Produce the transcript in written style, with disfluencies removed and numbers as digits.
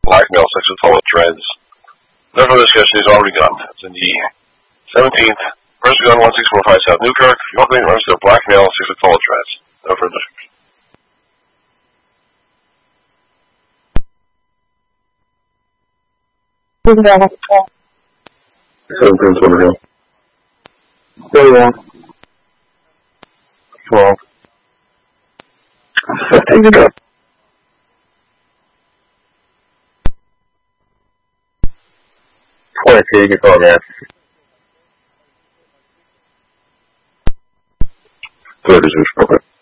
blackmail sexual assault with dreads. No further discussion is already done. It's in the 17th. First gun 1645 South Newkirk. Welcoming arms to blackmail sexual assault with dreads. No further discussion. Silverhill. 31. 12. 15 to go. 22, get called man. 36, okay.